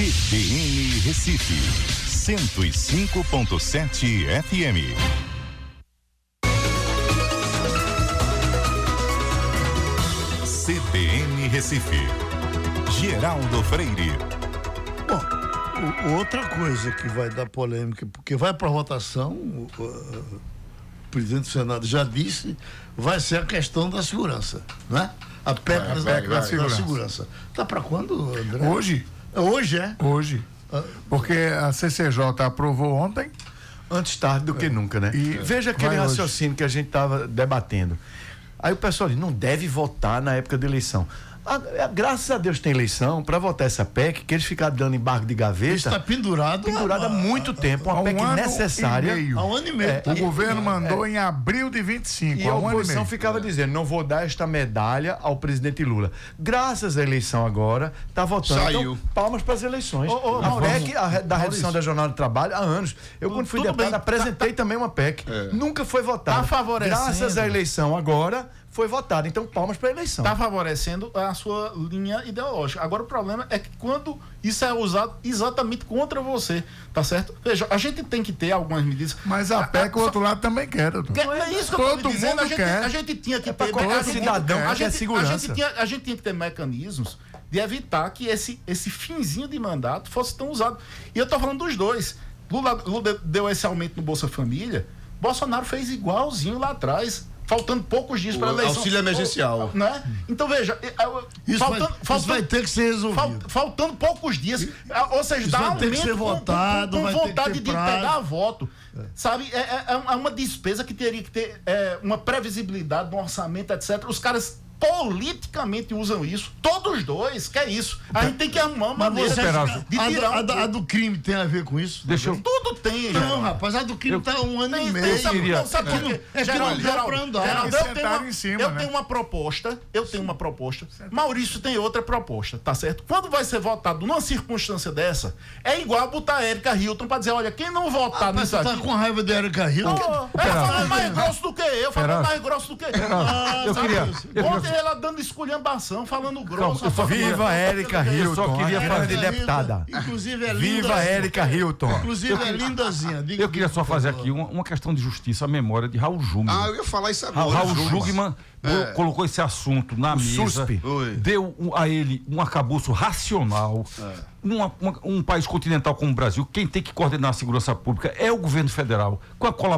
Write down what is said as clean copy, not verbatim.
CBN Recife, 105.7 FM. CBN Recife, Geraldo Freire. Bom, outra coisa que vai dar polêmica, porque vai para votação, o presidente do Senado já disse, vai ser a questão da segurança, né? A PEC da segurança. Tá para quando, André? Hoje. Hoje, é? Hoje. Porque a CCJ aprovou ontem. Antes tarde do que nunca, né? E veja aquele raciocínio que a gente estava debatendo. Aí o pessoal diz, não deve votar na época da eleição. Graças a Deus tem eleição para votar essa PEC, que eles ficaram dando embargo de gaveta. Está pendurado há muito tempo, uma PEC necessária. Há um ano e meio. O governo mandou em abril de 25. E a oposição ficava dizendo, não vou dar esta medalha ao presidente Lula. Graças à eleição agora, está votando. Saiu. Então, palmas para as eleições. A PEC da redução da jornada de trabalho há anos. Eu, quando fui deputado, apresentei também uma PEC. Nunca foi votada. Tá favorecendo. Graças à eleição agora, foi votada. Então, palmas para a eleição. Está favorecendo a sua linha ideológica. Agora, o problema é que quando isso é usado exatamente contra você, tá certo? Veja, a gente tem que ter algumas medidas. Mas a PEC, o outro lado também quer, doutor. É isso que eu tô dizendo. A gente tinha que ter... Todo cidadão quer segurança. A gente tinha que ter mecanismos de evitar que esse finzinho de mandato fosse tão usado. E eu tô falando dos dois. Lula deu esse aumento no Bolsa Família, Bolsonaro fez igualzinho lá atrás, faltando poucos dias para a eleição. Auxílio emergencial. Né? Então, veja, isso vai ter que ser resolvido. Faltando poucos dias. Ou seja, isso dá vai ter que ser votado, com vontade de prazo. pegar voto. Sabe, é uma despesa que teria que ter uma previsibilidade no orçamento, etc. Os caras politicamente usam isso, todos os dois, que é isso. A gente tem que arrumar uma maneira de tirar a do crime tem a ver com isso? Tudo tem, não, rapaz, a do crime tá um ano e meio. Sabe por quê? Geraldo, eu tenho uma proposta, Maurício tem outra proposta, tá certo? Quando vai ser votado numa circunstância dessa, é igual botar a Érica Hilton pra dizer, olha, quem não votar nisso aqui... Você tá com raiva de Érica Hilton? Ela falando mais grosso do que eu, falando mais grosso do que eu queria... Ontem ela dando esculhambação, falando grosso. Viva a Érica Hilton. Eu só queria falar de deputada. Inclusive é linda. Viva a Érica Hilton. Inclusive é lindazinha. Eu queria só fazer aqui uma questão de justiça, a memória de Raul Jungmann. Eu ia falar isso agora. Raul Jungmann colocou esse assunto na mesa, deu a ele um arcabouço racional. Um país continental como o Brasil, quem tem que coordenar a segurança pública é o governo federal, com a